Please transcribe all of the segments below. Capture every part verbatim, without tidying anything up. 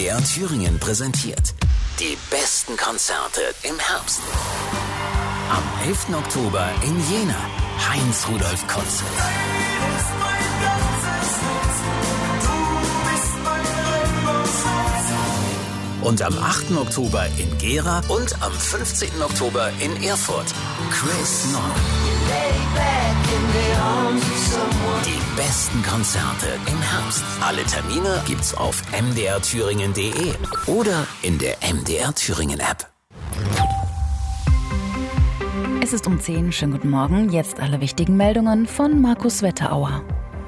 R Thüringen präsentiert die besten Konzerte im Herbst. Am elften Oktober in Jena, Heinz-Rudolf-Konzert. Und am achten Oktober in Gera und am fünfzehnten Oktober in Erfurt, Chris Nord. Die besten Konzerte im Herbst. Alle Termine gibt's auf m d r thüringen punkt d e oder in der M D R Thüringen App. Es ist um zehn. Schönen guten Morgen. Jetzt alle wichtigen Meldungen von Markus Wetterauer.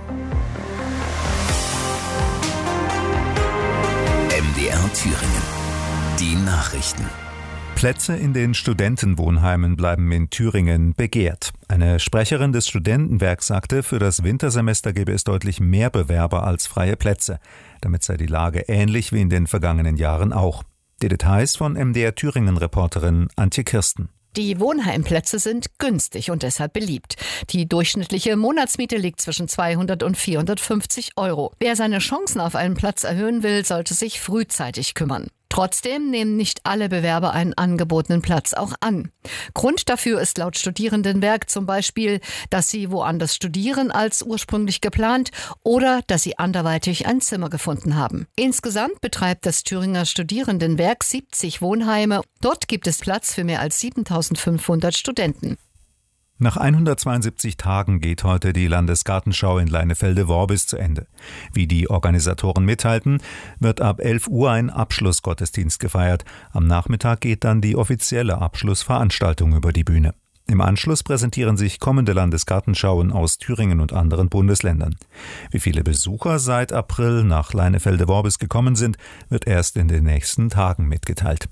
M D R Thüringen. Die Nachrichten. Plätze in den Studentenwohnheimen bleiben in Thüringen begehrt. Eine Sprecherin des Studentenwerks sagte, für das Wintersemester gäbe es deutlich mehr Bewerber als freie Plätze. Damit sei die Lage ähnlich wie in den vergangenen Jahren auch. Die Details von M D R Thüringen-Reporterin Antje Kirsten. Die Wohnheimplätze sind günstig und deshalb beliebt. Die durchschnittliche Monatsmiete liegt zwischen zweihundert und vierhundertfünfzig Euro. Wer seine Chancen auf einen Platz erhöhen will, sollte sich frühzeitig kümmern. Trotzdem nehmen nicht alle Bewerber einen angebotenen Platz auch an. Grund dafür ist laut Studierendenwerk zum Beispiel, dass sie woanders studieren als ursprünglich geplant oder dass sie anderweitig ein Zimmer gefunden haben. Insgesamt betreibt das Thüringer Studierendenwerk siebzig Wohnheime. Dort gibt es Platz für mehr als siebentausendfünfhundert Studenten. Nach hundertzweiundsiebzig Tagen geht heute die Landesgartenschau in Leinefelde-Worbis zu Ende. Wie die Organisatoren mitteilten, wird ab elf Uhr ein Abschlussgottesdienst gefeiert. Am Nachmittag geht dann die offizielle Abschlussveranstaltung über die Bühne. Im Anschluss präsentieren sich kommende Landesgartenschauen aus Thüringen und anderen Bundesländern. Wie viele Besucher seit April nach Leinefelde-Worbis gekommen sind, wird erst in den nächsten Tagen mitgeteilt.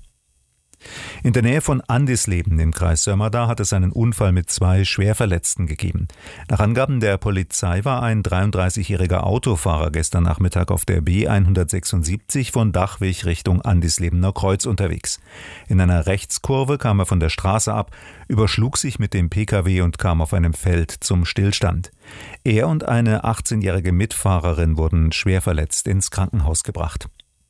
In der Nähe von Andisleben im Kreis Sömmerda hat es einen Unfall mit zwei Schwerverletzten gegeben. Nach Angaben der Polizei war ein dreiunddreißigjähriger Autofahrer gestern Nachmittag auf der B hundertsechsundsiebzig von Dachwig Richtung Andislebener Kreuz unterwegs. In einer Rechtskurve kam er von der Straße ab, überschlug sich mit dem Pkw und kam auf einem Feld zum Stillstand. Er und eine achtzehnjährige Mitfahrerin wurden schwer verletzt ins Krankenhaus gebracht.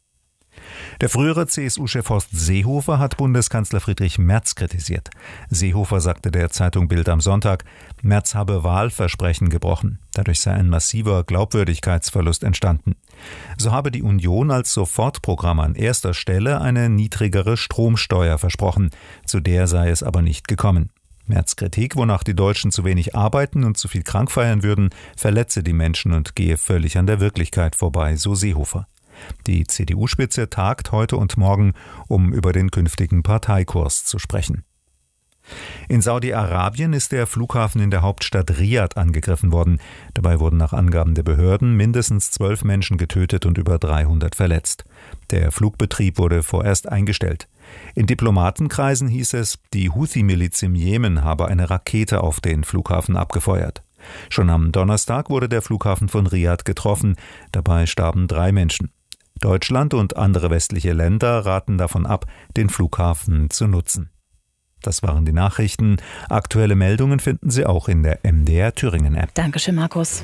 Der frühere C S U-Chef Horst Seehofer hat Bundeskanzler Friedrich Merz kritisiert. Seehofer sagte der Zeitung Bild am Sonntag, Merz habe Wahlversprechen gebrochen. Dadurch sei ein massiver Glaubwürdigkeitsverlust entstanden. So habe die Union als Sofortprogramm an erster Stelle eine niedrigere Stromsteuer versprochen. Zu der sei es aber nicht gekommen. Merz' Kritik, wonach die Deutschen zu wenig arbeiten und zu viel krank feiern würden, verletze die Menschen und gehe völlig an der Wirklichkeit vorbei, so Seehofer. Die C D U-Spitze tagt heute und morgen, um über den künftigen Parteikurs zu sprechen. In Saudi-Arabien ist der Flughafen in der Hauptstadt Riad angegriffen worden. Dabei wurden nach Angaben der Behörden mindestens zwölf Menschen getötet und über dreihundert verletzt. Der Flugbetrieb wurde vorerst eingestellt. In Diplomatenkreisen hieß es, die Houthi-Miliz im Jemen habe eine Rakete auf den Flughafen abgefeuert. Schon am Donnerstag wurde der Flughafen von Riad getroffen. Dabei starben drei Menschen. Deutschland und andere westliche Länder raten davon ab, den Flughafen zu nutzen. Das waren die Nachrichten. Aktuelle Meldungen finden Sie auch in der M D R Thüringen App. Dankeschön, Markus.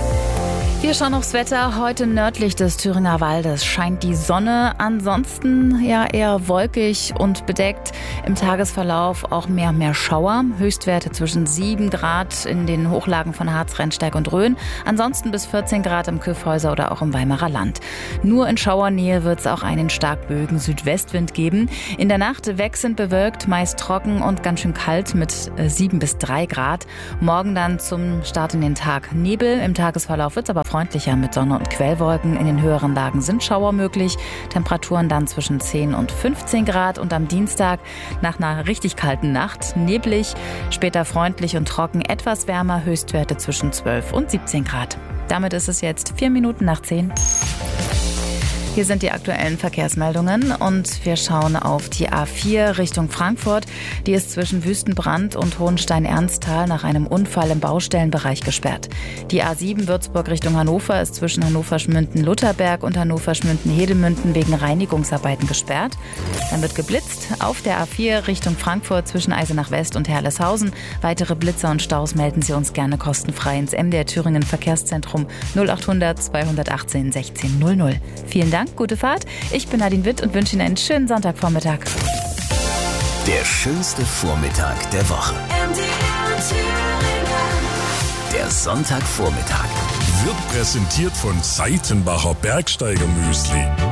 Wir schauen aufs Wetter. Heute nördlich des Thüringer Waldes scheint die Sonne. Ansonsten ja eher wolkig und bedeckt. Im Tagesverlauf auch mehr und mehr Schauer. Höchstwerte zwischen sieben Grad in den Hochlagen von Harz, Rennsteig und Rhön. Ansonsten bis vierzehn Grad im Kyffhäuser oder auch im Weimarer Land. Nur in Schauernähe wird es auch einen stark böigen Südwestwind geben. In der Nacht wechselnd bewölkt, meist trocken und ganz schön kalt mit sieben bis drei Grad. Morgen dann zum Start in den Tag Nebel. Im Tagesverlauf wird es aber freundlicher mit Sonne und Quellwolken. In den höheren Lagen sind Schauer möglich. Temperaturen dann zwischen zehn und fünfzehn Grad. Und am Dienstag nach einer richtig kalten Nacht neblig, später freundlich und trocken, etwas wärmer, Höchstwerte zwischen zwölf und siebzehn Grad. Damit ist es jetzt vier Minuten nach zehn. Hier sind die aktuellen Verkehrsmeldungen und wir schauen auf die A vier Richtung Frankfurt. Die ist zwischen Wüstenbrand und Hohenstein-Ernsthal nach einem Unfall im Baustellenbereich gesperrt. Die A sieben Würzburg Richtung Hannover ist zwischen Hannover-Schmünden-Lutherberg und Hannover-Schmünden-Hedemünden wegen Reinigungsarbeiten gesperrt. Dann wird geblitzt auf der A vier Richtung Frankfurt zwischen Eisenach West und Herleshausen. Weitere Blitzer und Staus melden Sie uns gerne kostenfrei ins M D R Thüringen Verkehrszentrum null acht hundert zweihundertachtzehn sechzehn null null. Vielen Dank. Dank, gute Fahrt. Ich bin Nadine Witt und wünsche Ihnen einen schönen Sonntagvormittag. Der schönste Vormittag der Woche. Der Sonntagvormittag wird präsentiert von Seitenbacher Bergsteiger Müsli.